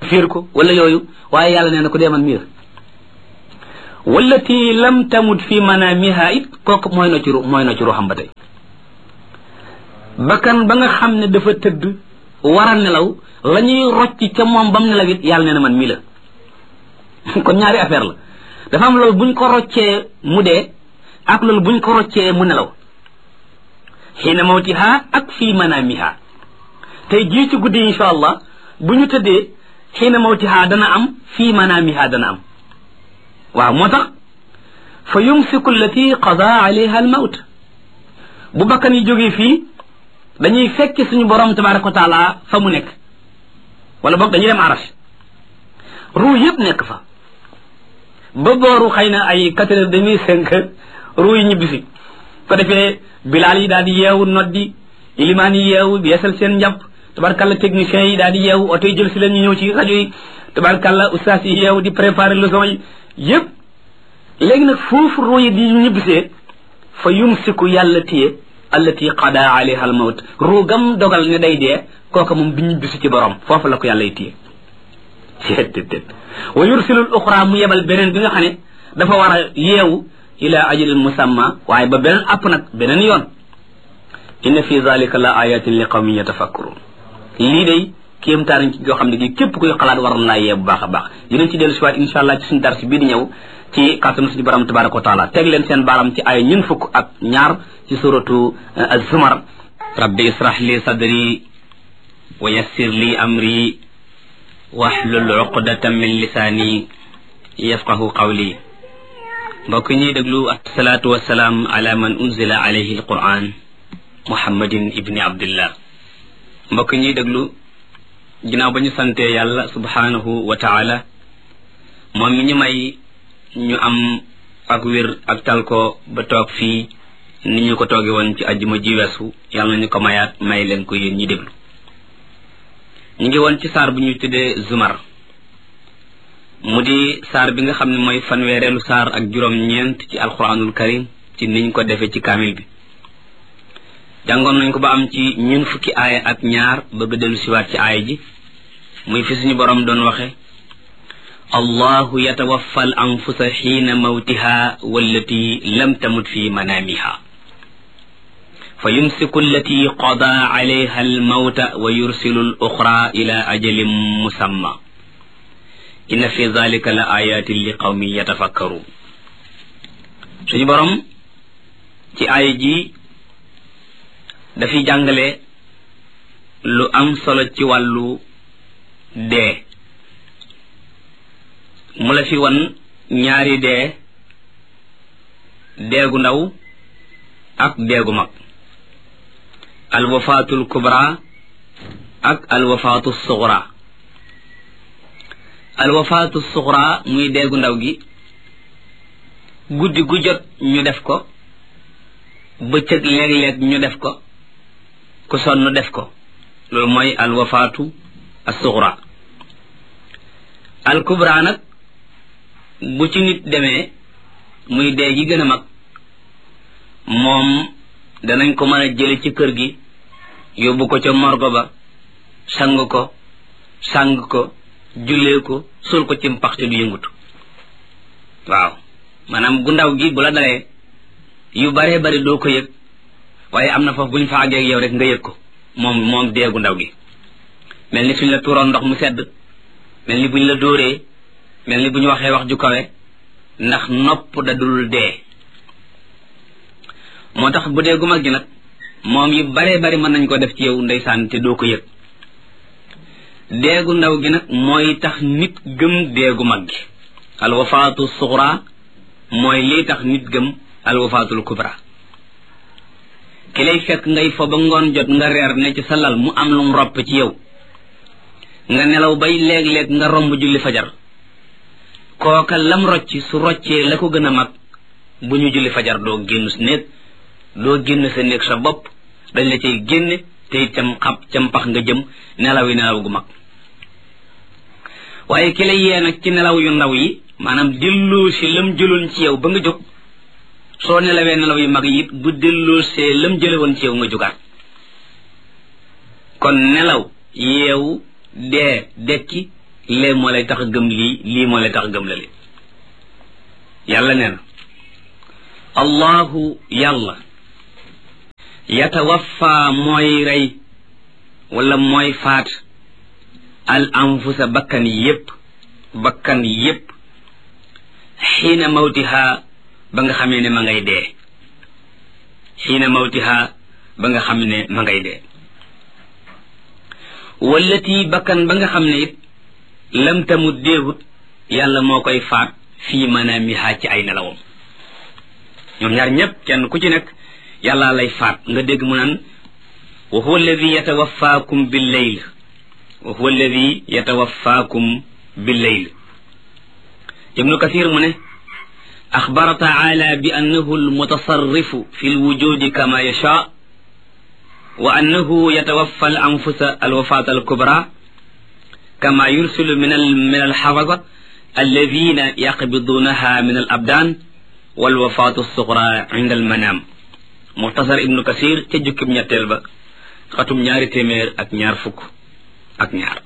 fiir ko wala yooyu waaye yàlla nee na ko dee man miir wallati lam tamut fi manamiha it kooku mooy na ci ruuxam ba tey bakkan ba nga xam ne dafa tëdd war a nelaw la ñuy rocc ca moom bam nelaw it yàlla nee na man mii la kon ñaari affaire la dafa am loolu buñ ko roccee mu dee ak loolu buñ ko roccee mu nelaw xiina mawtiha ak fii manamiha tey jii ci guddi insha allah bu ñu tëddee xiina mawtiha dana am fii manamiha dana am waaw moo tax fa yumsiku allati qada alayha almawt bu bakkan yi jógee fii dañuy fekki suñu borom tabaraka wa taala fa mu nekk wala boog dañuy dem arash ruu yëpp nekk fa ba booru xëy na ay 4h30 5h ruu yi ñibbisi ko defee bilaal yi daal di yeewu noddi ilimaan yi yeewu yeesal seen njàpp tabarkalla techniciens yi daal di yeewu oto yi jël si leen ñu ñëw ci rajo yi tabarkalla ustaas yi yeewu di préparer leçon yi yëpp léegi nag foofu ruu yi di ñibbisee fa yumsiku yàlla téye allati qada alayha al mawt ruugam dogal ne day dee kooka moom du ñibbisi ci borom foofu la ko yàlla y téye tt wa yursilul uxra mu yebal beneen bi nga xam ne dafa war a yeewu ila ajalin musamma waaye ba beneen app nag beneen yoon inna fi zalika la ayatin li qawmin yatafakkurun lii day kéemtaan ci yoo xam ne gi képp kuy xalaat war na laa yee bu baax a baax dinañ ci dellu siwaat insha allah ci suñu darsi bii di ñëw ci kàttanu suñu borom tabaraka wa taala teg leen seen baaram ci ay ñun fukk ak ñaar ci suratu az-zumar rabbi israh li sadri wa yassir li amri wahlul uqdatan min lisaani yafqahu qawli mbokk ñuy déglu asalaatu wasalaam ala man unzila alayhi alquran muhammadin ibni abdillah mbokk ñuy déglu ginnaaw ba ñu sante yàlla subhanahu wa taala moom mi ñu may ñu am ak wér ak talko ba toog fii ni ñu ko tooge woon ci ajjuma ji weesu yàlla nañu ko mayaat may leen ko yéen ñi déglu ñu ngi woon ci saar bu ñuy tuddee zumar mu di saar bi nga xam ne mooy fanweereelu saar ak juróom-ñeent ci alquranul karim ci niñ ko defee ci kaamil bi jàngoon nañ ko ba am ci ñun fukki aaya ak ñaar bëgg dellu siwaat ci aaya ji muy fi suñu borom doon waxe allahu yatawaffa al anfusa xiina mawtiha wallati lam tamut fi manamiha fa yumsiku allati qada alayha almawta wa yursilu al uxra ila ajalin musamma inna fi dhalika la ayatin li qawmin yatafakkarun suñu borom ci aaya ji dafiy jàngale lu am solo ci wàllu dee mu la fi wan ñaari deegu ndaw ak deegu mag alwafaatul kubra ak alwafaatu suxra alwafaatu suxra muy deegu ndaw gi guddi gu jot ñu def ko bëccëg léeg-léeg ñu def ko ku sonn def ko loolu mooy alwafaatu as-suxra al kubra nag bu ci nit demee muy dee gi gën a mag moom danañ ko mën a jële ci kër gi yóbbu ko ca morgo ba sang ko jullee ko suul ko ci mpax te du yëngutu waaw maanaam gu ndaw gi bu la dalee yu baree bari doo ko yëg waaye am na foofu buñ fa àggee ak yow rek nga yëg ko moom dee gu ndaw gi mel ni suñ la tuuroon ndox mu sedd mel ni buñ la dóoree mel ni bu ñu waxee wax ju kawe ndax nopp da dul dee moo tax bu dee gu mag gi nag moom yu baree bari mën nañ ko def ci yow ndeysaan te doo ko yëg deegu ndaw gi nag mooy tax nit gëm deegu mag gi alwafaatu suxra mooy lii tax nit gëm alwafaatul kubra ki lay fekk ngay fo ba ngoon jot nga reer ne ci sa lal mu am lu mu ropp ci yow nga nelaw bay léeg-léeg nga romb julli fajar kooka lam rocci su roccee la ko gën a mag bu ñu julli fajar doo génn sa néeg doo génn sa néeg sa bopp dañ la cay génne te cam pax nga jëm nelaw yi nelaw gu mag waaye ki lay yee nag ci nelaw yu ndaw yi maanaam delloo si lam jëloon ci yow ba nga jóg soo nelawee nelaw yu mag yi it bu delloo see lam jële woon ci yow nga jógaat kon nelaw yeewu dee dekki lee moo lay tax a gëm lii moo lay tax a gëm la li yàlla nee na allahu yàlla yatawaffa mooy rey wala mooy faat al anfusa bakkan yépp xiina mawtiha ba nga xamee ne ma ngay dee xiina mawtiha ba nga xam ne ma ngay dee wallati bakkan ba nga xam ne it lam tamut deewut yàlla moo koy faat fii manaamiha ci ay nelawam ñoom ñaar ñépp kenn ku ci nekk yàlla lay faat nga dégg mu naan wa huwa alladi yatawaffaakum billayl wa huwa alladi yatawaffaakum billayl ibnu kathir mu ne axbara taala bi annahu almutasarrifu fi alwujudi kama yasha wa annahu yatawaffa al anfusa alwafata alkubra kama yursilu min alxafada alladina yaqbidunaha min alabdan walwafatu alsugra inda almanam muxtasar ibnu kasir ca jukkib ñetteel ba xatum 222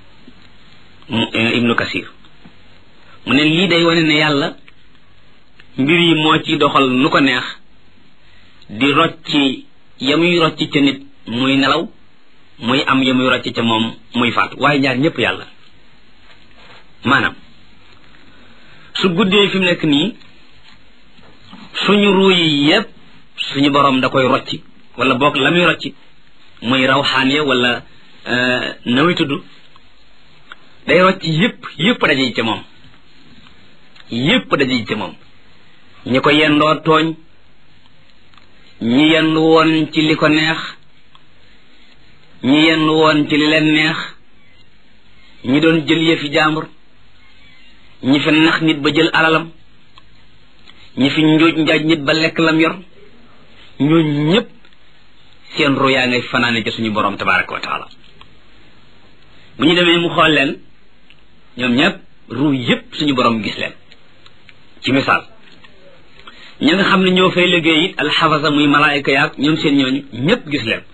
ibnu kasir mu ne lii day wane ne yàlla mbir yi moo ci doxal nu ko neex di rocci yamuy rocci ca nit muy nelaw muy am yamuy rocci ca moom muy faatu waaye ñaar ñëpp yàlla maanaam su guddee fi mu nekk nii suñu ruu yi yépp suñu borom da koy rocci wala boog la muy rocci muy rawxaan ya wala na muy tudd day rocci yépp daje ca moom yépp daje ca moom ñi ko yendoo tooñ ñi yendu woon ci li ko neex ñi yendu woon ci li leen neex ñi doon jël yëfi jàmbur ñi fi nax nit ba jël alalam ñi fi njuuj njaaj nit ba lekk lam yor ñoo ñépp seen ru yaa ngay fanaane ca suñu borom tabaraka wa taala bu ñu demee mu xool leen ñoom ñépp ru yépp suñu borom gis leen ci misaal ñi nga xam ne ñoo fay liggéey it alxafasa muy malaayika yaag ñoom seen ñooñu ñépp gis leen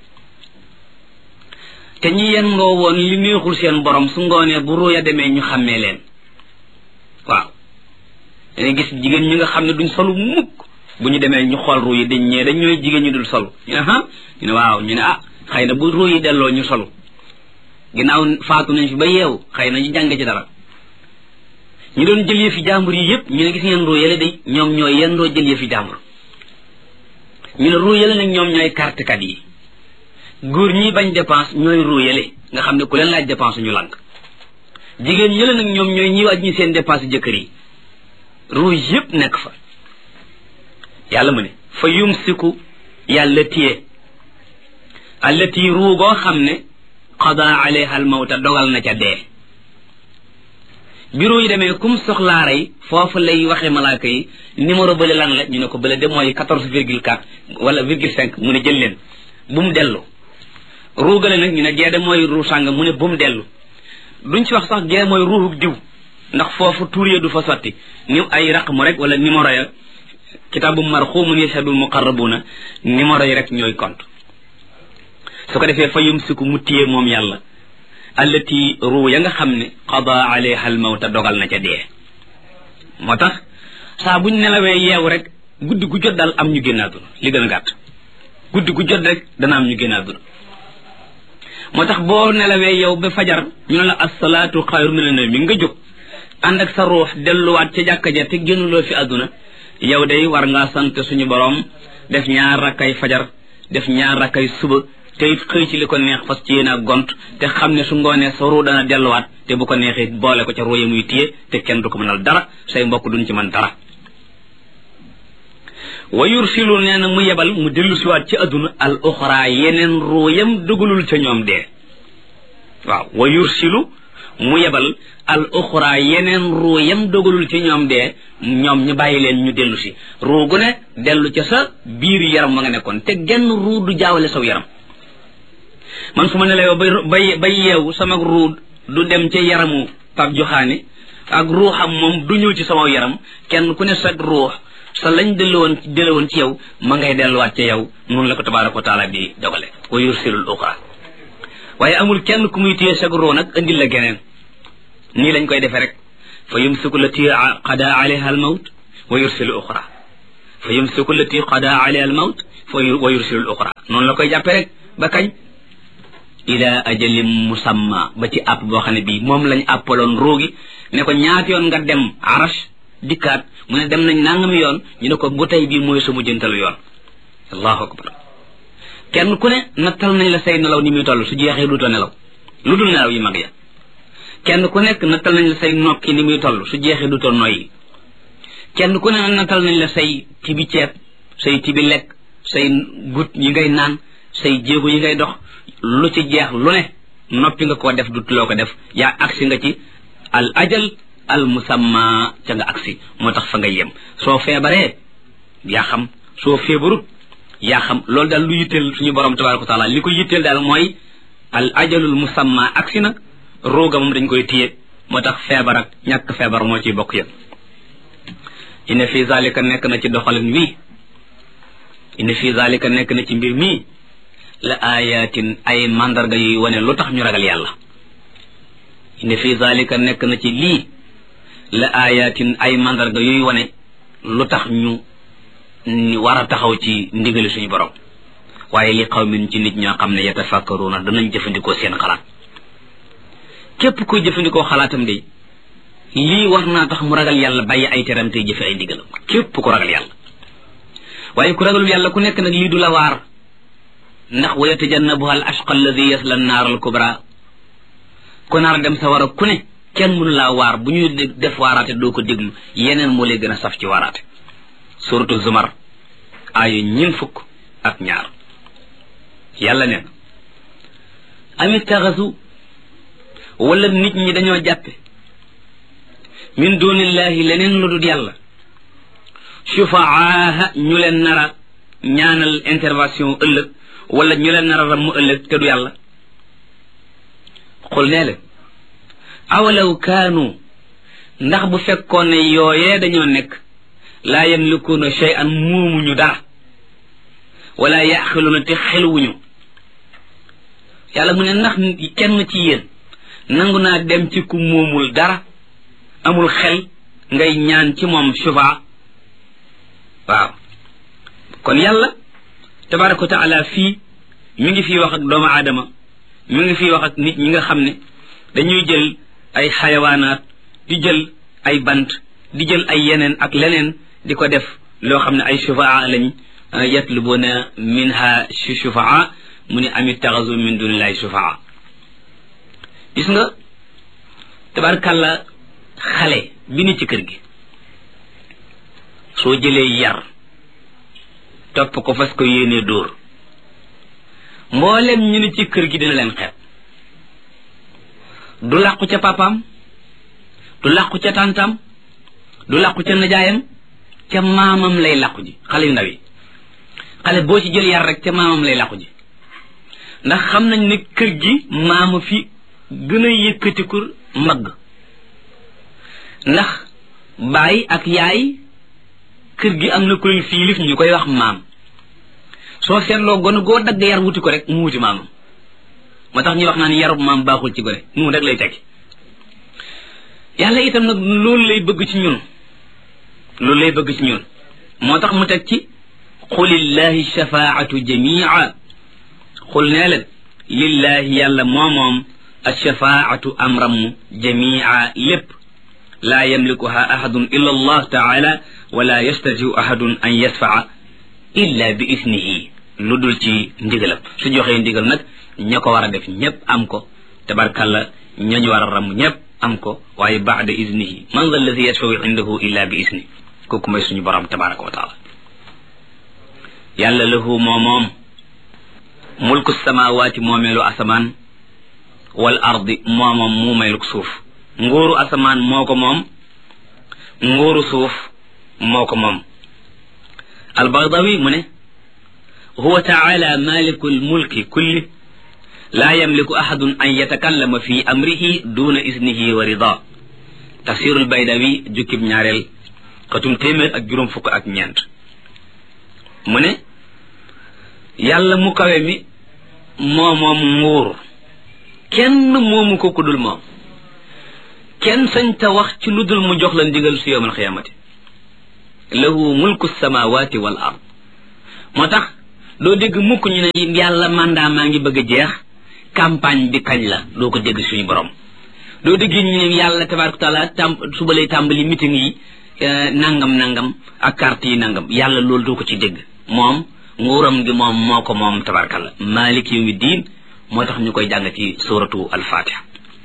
te ñi yendoo woon li neexul seen borom su ngoonee bu ruuya demee ñu xàmmee leen waaw dangay gis jigéen ñi nga xam ne duñ solu mukk bu ñu demee ñu xool ruu yi dañ ñee dañ ñooy jigéen ñu dul solu ñu ne ñu ne waaw ñu ne xëy na bu ruu yi delloo ñu solu ginnaaw faatu nañ fi ba yeewu xëy na ñu jàng ci dara ñu doon jël yëfi jàmbur yi yépp ñu ne gis ngeen ruu yële day ñoom ñooy yendoo jël yëfi jàmbur ñu ne ruu yële nag ñoom ñooy kartekat yi góor ñi bañ dépense ñooy ruu yële nga xam ne ku leen laaj dépense ñu lànk jigéen yële nag ñoom ñooy ñi waaj ñi seen dépense jëkkër yi ruu yépp nekk fa yàlla mu ne fa yumsiku yàlla téye allati ruu goo xam ne qada alayha al mawta dogal na ca dee bureau yi demee kum soxlaa rey foofu lay waxe malaaka yi numéro bële lan la ñu ne ko bële de mooy 14,4 wala 0,5 mu ne jël leen bu mu dellu ruugale nag ñu ne gee de mooy ruu sàng mu ne bu mu dellu duñ ci wax sax gee mooy ruuxuk diw ndax foofu tuur ya du fa sotti ni ay raqmu rek wala numéro ya kitaabu marxumun yashhadul muqarrabuna numéro yi rek ñooy compte su ko defee fa yumsiku mu téye moom yàlla allati ruu ya nga xam ne qada alayha al mawta dogal na ca dee moo tax saa buñ nelawee yeewu rek guddi gu jot daal am ñu génn àdduna li gën a gàtt guddi gu jot rek dana am ñu génn àdduna moo tax boo nelawee yow ba fajar ñu ne la as-salaatu xayrun mina nawm nga jóg ànd ak sa ruux delluwaat ca jàkka ja te génnuloo fi àdduna yow day war ngaa sant suñu borom def 2 rakkay fajar def 2 rakkay suba te it xëy ci li ko neex fas ci yéen a gont te xam ne su ngoonee sa ruu dana delluwaat te bu ko neexee boole ko ca ruu ya muy téye te kenn du ko mënal dara say mbokk duñ ci mën dara wa yursilu nee na mu yebal mu dellu siwaat ci àdduna al uxra yeneen ruu yam dugalul ca ñoom dee waaw wa yursilu mu yebal al uxra yeneen ruu yam dogalul ci ñoom dee ñoom ñu bàyyi leen ñu dellu si ruu gu ne dellu ca sa biir yaram ma nga nekkoon te genn ruu du jaawale saw yaram man su ma ne la yow bay yeewu sama ruu du dem ca yaramu Pape Joxaane ak ruuxam moom du ñëw ci sama yaram kenn ku ne sa ruux sa lañ delluwoon ci yow ma ngay delluwaat ca yow noonu la ko tabaaraka wa taala di dogale wa yursilul uxra waaye amul kenn ku muy téye sa ruu nag andil la geneen nii lañ koy defee rek fa yumsiku lati qada alayha almawt wa yursilu uxra fa yumsiku lati qada alayha almawt wa yursilu uxra noonu la koy jàppe rek ba kañ ila ajalin musamma ba ci àpp boo xam ne bii moom lañ àppaloon roogi ne ko ñaati yoon nga dem arash dikkaat mu ne dem nañ nangami yoon ñu ne ko bu tey bii mooy sa mujjantalu yoon allahu akbar kenn ku ne nattal nañ la say nelaw ni muy toll su jeexee duutoo nelaw lu dul nelaw yi mag ya kenn ku nekk nattal nañ la say nokki ni muy toll su jeexee duutoo noyyi kenn ku ne nattal nañ la say tibi ceeb say tibi lekk say gut yi ngay naan say jéego yi ngay dox lu ci jeex lu ne noppi nga koo def dutuloo ko def yaa agsi nga ci al ajal al musamma ca nga agsi moo tax fa nga yem soo feebaree yaa xam soo feebarut yaa xam loolu daal lu yitteel suñu borom tabaraka wa taala li ko yitteel daal mooy al ajalul musamma agsi na rooga moom dañ koy téye moo tax feebar ak ñàkk feebar moo ciy bokk yëpp inna fi zalika nekk na ci doxalin wii inna fi zalika nekk na ci mbir mii la ayatin ay mandarga yuy wane lu tax ñu ragal yàlla inna fi zalika nekk na ci lii la ayatin ay mandarga yuy wane lu tax ñu war a taxaw ci ndigali suñu borom waaye li qawmin ci nit ñoo xam ne yatafakkaruna danañ jëfandikoo seen xalaat képp kuy jëfandikoo xalaatam de lii war naa tax mu ragal yàlla bàyyi ay teram tey jëfe ay ndigalam képp ku ragal yàlla waaye ku ragalul yàlla ku nekk nag lii du la waar ndax wa yatajannabuha al ashqa alladi yasla annaar al kubra ku naar dem sa war a ku ne kenn mënu laa waar bu ñuy def waaraate doo ko déglu yeneen moo lay gën a saf ci waaraate suratu zumar aaya 22 yàlla ne amit taxasu wala nit ñi dañoo jàppe min dunillahi leneen lu dul yàlla shufaaha ñu leen nara ñaanal intervention ëllëg wala ñu leen nara ramm ëllëg te du yàlla xul nee leen awalaw kaanu ndax bu fekkoon ne yooyee dañoo nekk laa yamlikuuna shay'an muumuñu dara wala yaxiluuna te xeluwuñu yàlla mu ne ndax kenn ci yéen nangu naa dem ci ku moomul dara amul xel ngay ñaan ci moom shufa waaw kon yàlla tabaraka wa taala fii mi ngi fii wax ak doomu aadama mi ngi fii wax ak nit ñi nga xam ne dañuy jël ay xayawaanaat di jël ay bant di jël ay yeneen ak leneen di ko def loo xam ne ay shufaa lañ yatlubuna minha shufaa mu ne amit taxasu min dunillahi shufaa gis nga tabarkàlla xale bi ni ci kër gi soo jëlee yar topp ko fas ko yéenee dóor mboolem ñu ni ci kër gi dina leen xeeb du làqu ca papaam du làqu ca tàntaam du làqu ca najaayam ca maamam lay làqu ji xale yu ndaw yi xale boo ci jël yar rek ca maamam lay làqu ji ndax xam nañ ne kër gi maama fi gën a yëkkatiku mbagg ndax baay ak yaay kër gi am na ku leen fiilif ñu koy wax maam soo seetloo gone goo dagg yar wuti ko rek mu wuti maamam moo tax ñuy wax naan yarub maam baaxul ci gone mu rek lay tekki yàlla itam nag loolu lay bëgg ci ñun loolu lay bëgg ci ñun moo tax mu teg ci qulillahi shafaatu jamia xul nee leen lillahi yàlla moomoom alshafaatu amram jamia lépp laa yamlikuha ahadun illa allah taala wala yastatiu ahadun an yasfaa illa bi isnihi lu dul ci ndigalam su joxee ndigal nag ña ko war a def ñépp am ko tabarkalla ñañu war a ramm ñépp am ko waaye baada isnihi man dha alladi yashfau indahu illa bi isni kooku mooy suñu borom tabaraka wa taala yàlla lahu moomoom mulku samawaati moomeelu asamaan wal ardi moomoom muumeelu suuf nguuru asamaan moo ko moom nguuru suuf moo ko moom albagdawi mu ne huwa taala maliku lmulki kulli laa yamliku ahadun an yatakallama fi amrihi duna isnihi wa rida tafsirul baydawi jukkib ñaareel xatum téeméer ak juróom fukk ak ñeent mu ne yàlla mu kawe mi moo moom nguur kenn moomu ko ku dul moom kenn sañ ta wax ci lu dul mu jox la ndigal su yawmal xiyaamati lahu mulku samawati wal ard moo tax doo dégg mukk ñu ne yàlla mandat maa ngi bëgg a jeex campagne bi kañ la doo ko dégg suñu borom doo dégg ñu ne yàlla tabaraka taala suba lay tàmbali meeting yi nangam ak carte yi nangam yàlla loolu doo ko ci dégg moom nguuram gi moom moo ko moom tabarakalla malik yawmi diin moo tax ñu koy jàng ci suratu al-fatiha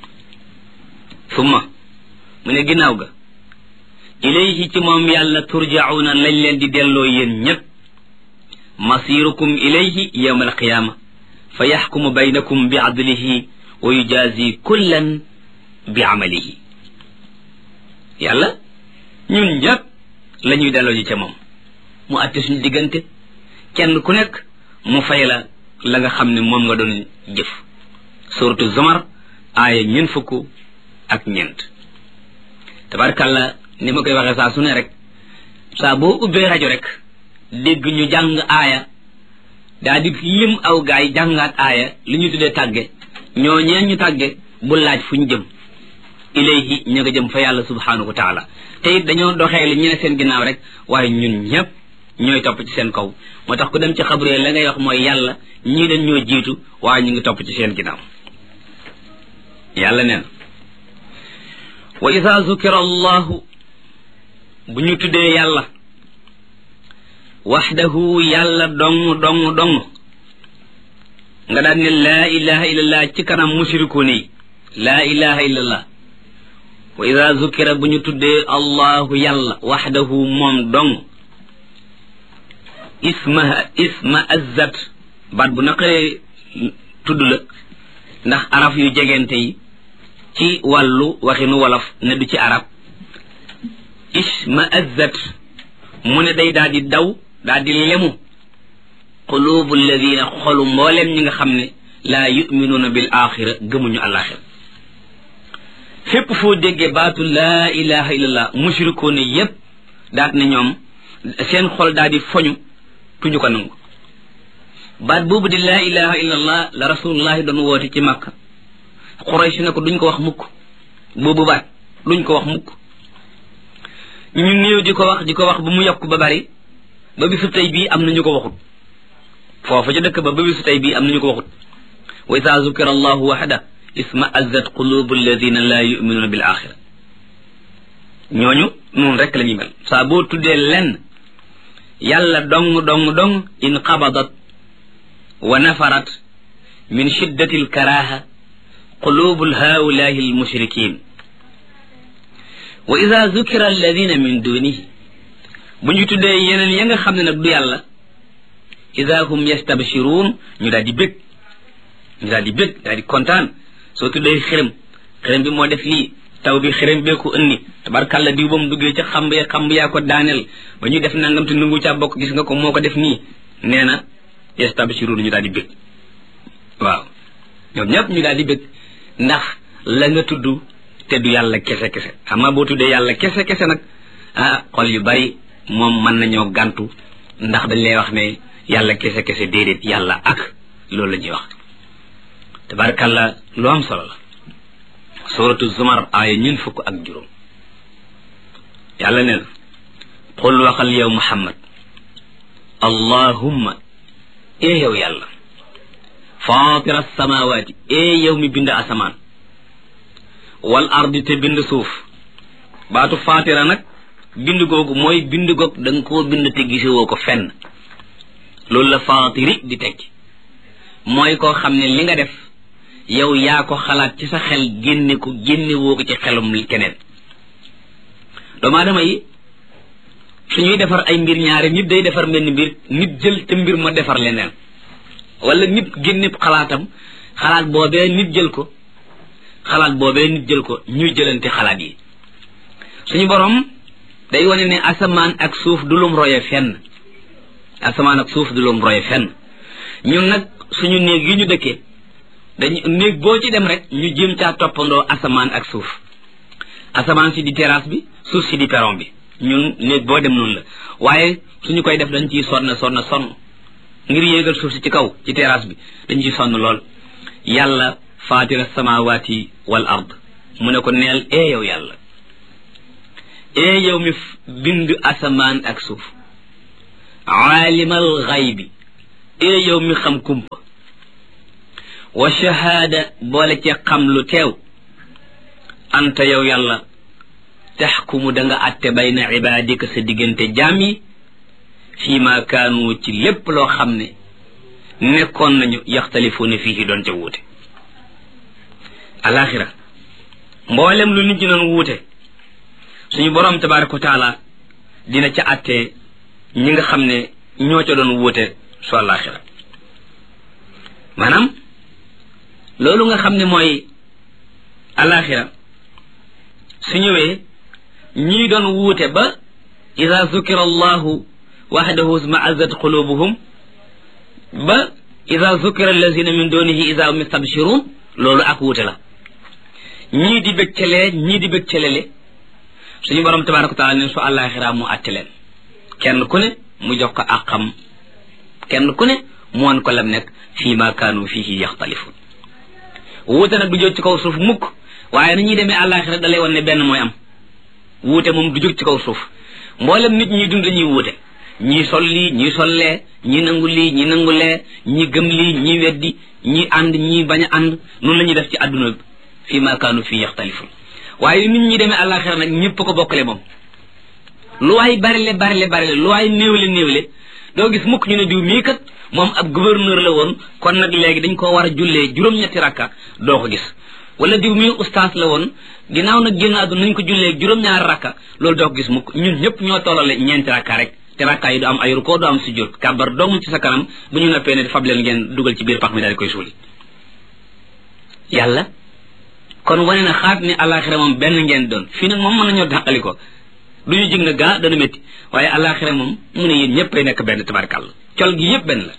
summa mu ne ginnaaw ga ilayhi ci moom yàlla turjauna lañ leen di delloo yéen ñépp masirukum ilayhi yawma alqiyama fa yaxkumu baynakum bi adlihi wa yujazi kullan bi amalihi yàlla ñun ñépp la ñuy delloo ji ca moom mu àtte suñu diggante kenn ku nekk mu fay la nga xam ne moom nga doon jëf suratu zumar aaya 40 ak ñeent tabarkàlla ni ma koy waxee saa su ne rek saa boo ubbee rajo rek dégg ñu jàng aaya daa di lim aw gaay jàngaat aaya li ñu tuddee tàgge ñoo ñeen ñu tàgge bu laaj fu ñu jëm ilayhi ña nga jëm fa yàlla subhanahu wa taala te it dañoo doxee li ñu ne seen ginnaaw rek waaye ñun ñëpp ñooy topp ci seen kaw moo tax ku dem ci xabree la ngay wax mooy yàlla ñii dañ ñoo jiitu waaye ñu ngi topp ci seen ginnaaw yàlla neen wa ida zukira allahu bu ñu tuddee yàlla waxdahu yàlla dong nga daan ne laa ilaha illallah ci kanam mushrikuun yi laa ilaha illallah wa ida zukira bu ñu tuddee allahu yàlla waxdahu moom dong isma azzat baat bu naqaree tudd la ndax araf yu jegente yi ci wàllu waxinu wolof ne du ci arab isma azzat mu ne day daal di daw daal di lemu qulubu alladina xolu mbooleem ñi nga xam ne laa yuminuuna bil axira gëmuñu alaxira fépp foo déggee baatu laa ilaha illallah mushrikoon yépp daat ne ñoom seen xol daal di foñu tuñu ko nangu baat boobu di laa ilaha illallah la rasulullahi doon woote ci makka Quraysh ne ko duñ ko wax mukk boobu baat duñ ko wax mukk ñu néew di ko wax ba mu yokk ba bari ba bisu tey bii am nañu ko waxut foofu ca dëkk ba bisu tey bii am nañu ko waxut wa iza zukira allahu wahda isma azzat qulubu alladina la yuminuuna bil axira ñooñu noonu rek la ñuy mel saa boo tuddee lenn yàlla dong in qabadat wa nafarat min shiddati alkaraha qulubu haulahi almushrikin wa ida zukira alladina min dunihi bu ñu tuddee yeneen ya nga xam ne nag du yàlla ida hum yastabshiruun ñu daal di bég daal di kontaan soo tuddee xërëm bi moo def lii taw bi xërëm bee ko ënni tabarkàlla diw ba mu duggee ca xamb yaa ko daaneel ba ñu def nangam te nungu caa bokk gis nga ko moo ko def nii nee na yastabshiruun ñu daal di bég waaw ñoom ñëpp ñu daal di bég ndax la nga tudd te du yàlla kese xam nga boo tuddee yàlla kese nag xol yu bari moom mën nañoo gàntu ndax dañ lay wax ne yàlla kese déedéet yàlla ak loolu la ñuy wax tabarkàlla lu am solo la suratu zumar aaya 40 yàlla nee na qul waxal yow muhammad allahumma yow yàlla faatira alsamawati yow mi bind asamaan wal ardi te bind suuf baatu faatira nag bind googu mooy bind goog da nga koo bind te gisewoo ko fenn loolu la faatiri di tekki mooy koo xam ne li nga def yow yaa ko xalaat ci sa xel génne woo ko ci xelum keneen doomu aadama yi suñuy defar ay mbir ñaare nit day defar mel ni mbir nit jël te mbir ma defar leneen wala nit génne xalaatam xalaat boobee nit jël ko ñuy jëlante xalaat yi suñu borom day wane ne asamaan ak suuf du lum roye fenn ñun nag suñu néeg yi ñu dëkkee dañu néeg boo ci dem rek ñu jéem caa toppandoo asamaan ak suuf asamaan si di terrasse bi suuf si di perron bi ñun néeg boo dem noonu la waaye suñu koy def dañ ciy sonn ngir yéegal suuf si ci kaw ci terrasse bi dañ ciy sonn lool yàlla faatira samawati wal ard mu ne ko neel yow yàlla yow mi bind asamaan ak suuf aalimal xaybi yow mi xam kumpa wa shahaada boole ci xam lu teew anta yow yàlla taxkumu da nga atte bayna ibaadika sa diggante jaam yi fii ma kaanu ci lépp loo xam ne nekkoon nañu yaxtalifuuna fii doon ca wuute alaxira mboolem lu nit ñi doon wuute suñu boroom tabaraka wa taala dina ca atte ñi nga xam ne ñoo ca doon wuute su alaxira maanaam loolu nga xam ne mooy alaxira su ñëwee ñii doon wuute ba ida zukira allahu wahdahu isma'azzat qulubuhum ba ida zukira allazina min dunihi ida hum yastabshirun loolu ak wuute la ñii di bég calee ñii di bég calele suñu borom tabaraka wa taala ne su alaxira mu àtte leen kenn ku ne mu jox ko àqam kenn ku ne mu wan ko lam nekk fii ma kaanu fihi yaxtalifun wuute nag du jóg ci kaw suuf mukk waaye ni ñuy demee àllaaxira da lay wan ne benn mooy am wuute moom du jóg ci kaw suuf mboolem nit ñi dund dañuy wuute ñii sol lii ñii sollee ñii nangu lii ñii nangu lee ñii gëm lii ñii weddi ñii ànd ñii bañ a ànd noonu la ñuy def ci àdduna bi fii ma kaanu fii yaxtalifun waaye nit ñi demee àllaaxira nag ñëpp ko bokkale moom lu waay barile lu waay néewle doo gis mukk ñu ne diw mii kat moom ab gouverneur la woon kon nag léegi dañ koo war a jullee juróom-ñetti rakka doo ko gis wala diw mii ustaas la woon ginnaaw nag génn àdduna nañ ko jullee juróom-ñaari rakka loolu doo ko gis mukk ñun ñëpp ñoo tollale ñeenti rakka rek te rakka yi du am ay rukkoo du am sujjóot kàbbar dong ci sa kanam bu ñu noppee ne fab leen ngeen dugal ci biir pax mi daal di koy suuli yàlla kon wane na xaat ni alaxira moom benn ngeen doon fii nag moom mën nañoo dàqali ko du ñu jig na gaa dana métti waaye alaxira moom mu ne yéen ñëpp ay nekk benn tabarkàlla col gi yëpp benn la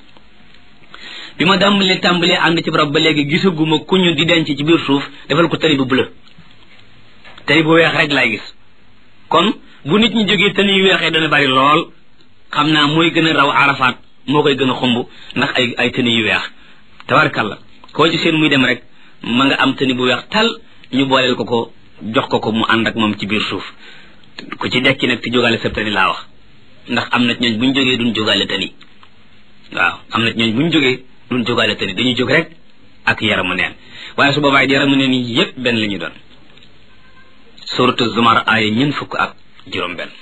bi ma tàmbalee ànd ci barab ba léegi gisaguma ku ñu di denc ci biir suuf defal ko tëri bu bleu tëri bu weex rek laay gis kon bu nit ñi jógee tëni yu weexee dana bari lool xam naa mooy gën a raw arafaat moo koy gën a xumb ndax ay tëni yu weex tabarkàlla koo ci seen muy dem rek ma nga am tëni bu weex tal ñu booleel ko jox ko mu ànd ak moom ci biir suuf ku ci dekki nag te jógaale sa tëni laa wax ndax am na ñooñ bu ñu jógee duñ jógaale tëni waaw am na ñooñ bu ñu jógee duñ jógaale tëni dañuy jóg rek ak yaramu neen waaye su boobaay yaramu neen yi yépp benn la ñu doon suratu zumar aaya ñeent fukk ak juróom benn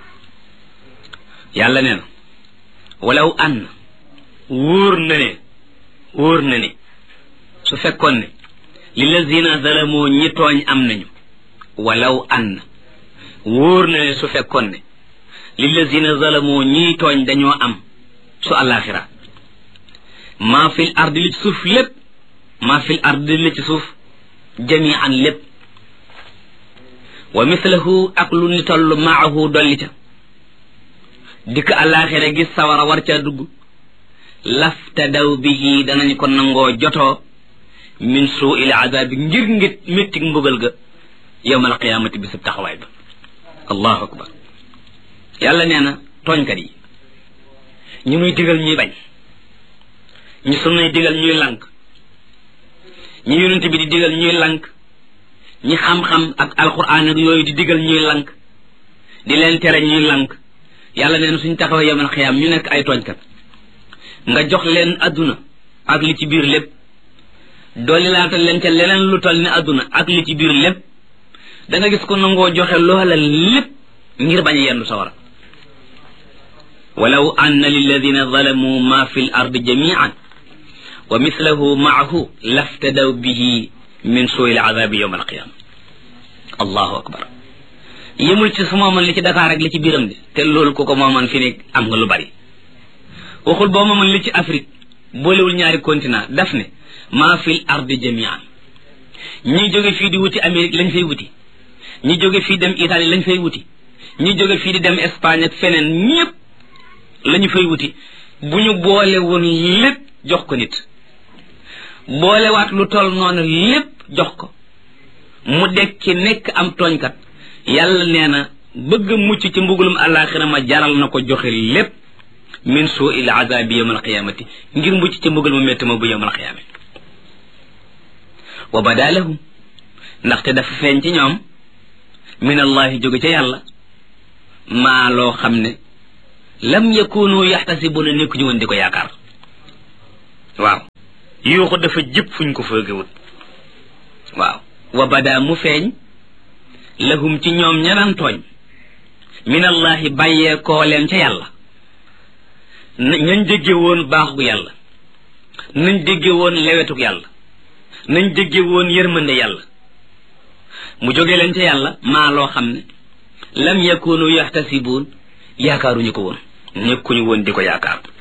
yàlla nee na walaw an wóor na ne su fekkoon ne lillazina zalamoo ñi tooñ am nañu walaw an wóor na ne su fekkoon ne lillazina zalamoo ñi tooñ dañoo am su àllaaxira maa fil ardi li ci suuf lépp maa fil ardi li ci suuf jamian lépp wa mislahu ak lu ni toll maahu dolli ca dikk àllaaxira gis sawara war caa dugg laftadaw bihi danañ ko nangoo jotoo min suu il azaabi ngir méttig mbugal ga yawmal qiyaamati bisub taxawaay ba allahu akbar yàlla nee na tooñkat yi ñu muy digal ñuy bañ ñu sunnay digal ñuy lank ñu yonent bi di digal ñuy lank ñi xam-xam ak alquran ak yooyu di digal ñuy lank di leen tere ñuy lank yàlla nee na suñ taxawee yawmal qiyaam ñu nekk ay tooñkat nga jox leen adduna ak li ci biir lépp dooli laatal leen ca leneen lu toll ne adduna ak li ci biir lépp da nga gis ko nangoo joxe loola lépp ngir bañ a yendu sawara walaw anna lilladina zalamu ma fi l ardi jamian wa mislahu maahu laftadaw bihi min suu il azabi yawma alqiyama allahu akbar yëmul ci su mooman li ci Dakar ak li ci biiram de te loolu ku ko mooman fi ne am nga lu bari waxul boo mooman li ci Afrique boolewul ñaari continent daf ne maa fil ardi jamian ñi jóge fii di wuti Amérique lañ fay wuti ñi jóge fii dem Italie lañ fay wuti ñi jóge fii di dem Espagne ak feneen ñépp lañu fay wuti bu ñu boole woon lépp jox ko nit boolewaat lu toll noonu lépp jox ko mu dekki nekk am tooñkat yàlla nee na bëgg mucc ci mbugulum àllaaxira ma jaral na ko joxe lépp min suu il azabi yawmal qiyaamati ngir mucc ci mbugal mu métti ma bu yawmal qiyaamati wa bada lahum ndaxte dafa feeñ ci ñoom min allahi jóge ca yàlla maa loo xam ne lam yakunu yaxtasibuna nekku ñu woon di ko yaakaar waaw yuuxu dafa jëpp fuñ ko foogewut waaw wa bada mu feeñ lahum ci ñoom ñanaan tooñ min allahi bàyyee koo leen ca yàlla nañ dégge woon baaxu yàlla nañ dégge woon lewetuk yàlla nañ dégge woon yërmande yàlla mu jóge leen ca yàlla maa loo xam ne lam yakunu yaxtasibuun yaakaaruñu ko woon nekkuñu woon di ko yaakaar